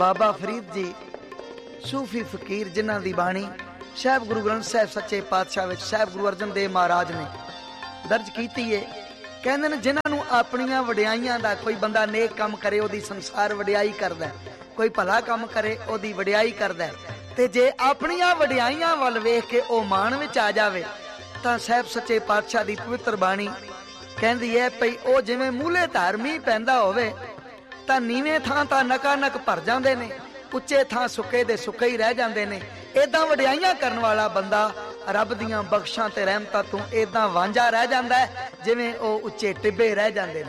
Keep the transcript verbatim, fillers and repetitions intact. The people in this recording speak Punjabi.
ਬਾਬਾ ਫਰੀਦ ਜੀ ਸੂਫੀ ਫਕੀਰ ਜਿਨ੍ਹਾਂ ਦੀ ਬਾਣੀ ਸਾਹਿਬ ਗੁਰੂ ਗ੍ਰੰਥ ਸਾਹਿਬ ਸੱਚੇ ਪਾਤਸ਼ਾਹ ਵਿੱਚ ਸਾਹਿਬ ਗੁਰੂ ਅਰਜਨ ਦੇਵ ਮਹਾਰਾਜ ਨੇ ਦਰਜ ਕੀਤੀ ਏ। ਕਹਿੰਦੇ ਨੇ ਜਿਨ੍ਹਾਂ ਨੂੰ ਆਪਣੀਆਂ ਵਡਿਆਈਆਂ ਦਾ, ਕੋਈ ਬੰਦਾ ਨੇਕ ਕੰਮ ਕਰੇ ਉਹਦੀ ਸੰਸਾਰ ਵਡਿਆਈ ਕਰਦਾ, ਕੋਈ ਭਲਾ ਕੰਮ ਕਰੇ ਉਹਦੀ ਵਡਿਆਈ ਕਰਦਾ, ਤੇ ਜੇ ਆਪਣੀਆਂ ਵਡਿਆਈਆਂ ਵੱਲ ਵੇਖ ਕੇ ਉਹ ਮਾਣ ਵਿੱਚ ਆ ਜਾਵੇ ਤਾਂ ਸਾਹਿਬ ਸੱਚੇ ਪਾਤਸ਼ਾਹ ਦੀ ਪਵਿੱਤਰ ਬਾਣੀ ਕਹਿੰਦੀ ਹੈ ਭਈ ਉਹ ਜਿਵੇਂ ਮੂਲੇ ਧਾਰ ਮੀਂਹ ਪੈਂਦਾ ਹੋਵੇ ਤਾਂ ਨੀਵੇਂ ਥਾਂ ਤਾਂ ਨਕਾ ਨਕ ਭਰ ਜਾਂਦੇ ਨੇ, ਉੱਚੇ ਥਾਂ ਸੁੱਕੇ ਦੇ ਸੁੱਕੇ ਹੀ ਰਹਿ ਜਾਂਦੇ ਨੇ। ਏਦਾਂ ਵਡਿਆਈਆਂ ਕਰਨ ਵਾਲਾ ਬੰਦਾ ਰੱਬ ਦੀਆਂ ਬਖਸ਼ਾਂ ਤੇ ਰਹਿਮਤਾਂ ਤੋਂ ਏਦਾਂ ਵਾਂਝਾ ਰਹਿ ਜਾਂਦਾ ਹੈ ਜਿਵੇਂ ਉਹ ਉੱਚੇ ਟਿੱਬੇ ਰਹਿ ਜਾਂਦੇ ਨੇ।